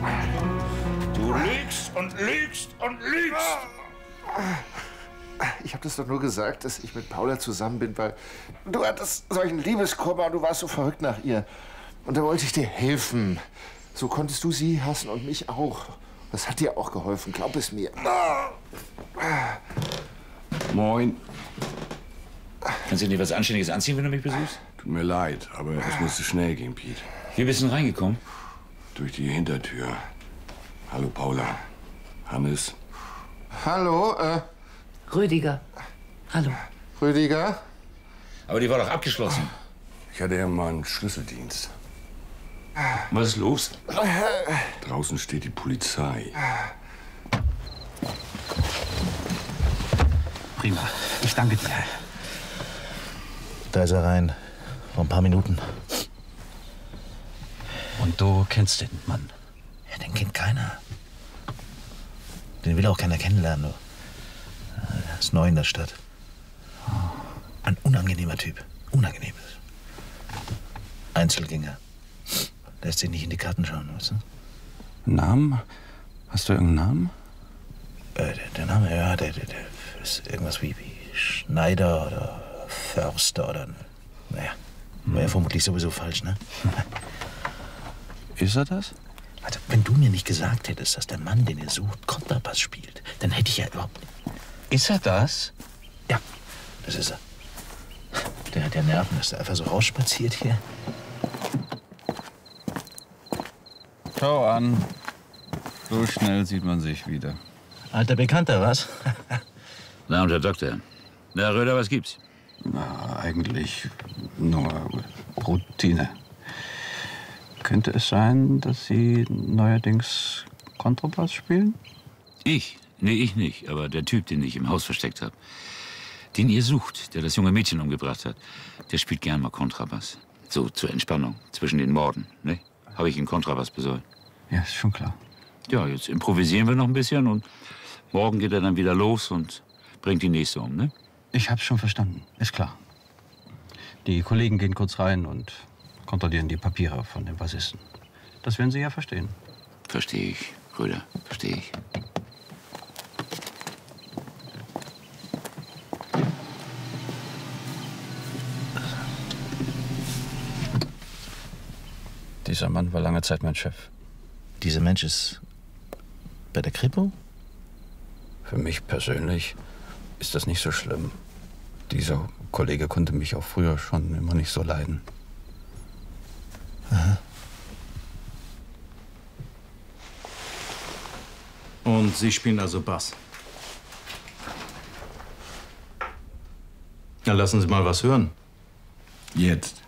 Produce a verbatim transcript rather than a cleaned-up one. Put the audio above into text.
Du lügst und lügst und lügst! Ich habe das doch nur gesagt, dass ich mit Paula zusammen bin, weil du hattest solchen Liebeskummer, du warst so verrückt nach ihr. Und da wollte ich dir helfen. So konntest du sie hassen und mich auch. Das hat dir auch geholfen, glaub es mir. Moin. Kannst du dir was Anständiges anziehen, wenn du mich besuchst? Tut mir leid, aber es musste schnell gehen, Piet. Wie bist du denn reingekommen? Durch die Hintertür. Hallo, Paula. Hannes. Hallo, äh... Rüdiger. Hallo. Rüdiger? Aber die war doch abgeschlossen. Ich hatte ja mal einen Schlüsseldienst. Was ist los? Draußen steht die Polizei. Prima. Ich danke dir. Da ist er rein. Vor ein paar Minuten. Und du kennst den Mann? Ja, den kennt keiner. Den will auch keiner kennenlernen. Er ist neu in der Stadt. Ein unangenehmer Typ. Unangenehm. Einzelgänger. Lässt sich nicht in die Karten schauen, weißt du? Namen? Hast du irgendeinen Namen? Äh, der, der Name, ja, der, der, der ist irgendwas wie, wie Schneider oder Förster oder... Naja, war ja vermutlich sowieso falsch, ne? Ist er das? Also, wenn du mir nicht gesagt hättest, dass der Mann, den ihr sucht, Kontrabass spielt, dann hätte ich ja überhaupt... Ist er das? Ja, das ist er. Der hat ja Nerven, dass der einfach so rausspaziert hier. Schau an. So schnell sieht man sich wieder. Alter Bekannter, was? Na, und Herr Doktor. Na, Röder, was gibt's? Na, eigentlich nur Routine. Könnte es sein, dass Sie neuerdings Kontrabass spielen? Ich? Nee, ich nicht. Aber der Typ, den ich im Haus versteckt habe. Den ihr sucht, der das junge Mädchen umgebracht hat, der spielt gern mal Kontrabass. So zur Entspannung zwischen den Morden, ne? Habe ich ihm Kontrabass besorgt. Ja, ist schon klar. Ja, jetzt improvisieren wir noch ein bisschen und morgen geht er dann wieder los und bringt die nächste um, ne? Ich hab's schon verstanden. Ist klar. Die Kollegen gehen kurz rein und kontrollieren die Papiere von dem Bassisten. Das werden Sie ja verstehen. Verstehe ich, Röder, verstehe ich. Dieser Mann war lange Zeit mein Chef. Dieser Mensch ist bei der Kripo? Für mich persönlich ist das nicht so schlimm. Dieser Kollege konnte mich auch früher schon immer nicht so leiden. Aha. Und Sie spielen also Bass? Na, lassen Sie mal was hören. Jetzt.